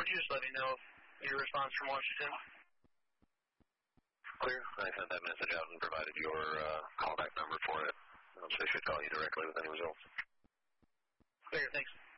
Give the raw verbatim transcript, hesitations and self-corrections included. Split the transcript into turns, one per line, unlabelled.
you just let me know your response from Washington?
Clear. I sent that message out and provided your uh, callback number for it. Um, so they should call you directly with any results.
Clear, thanks.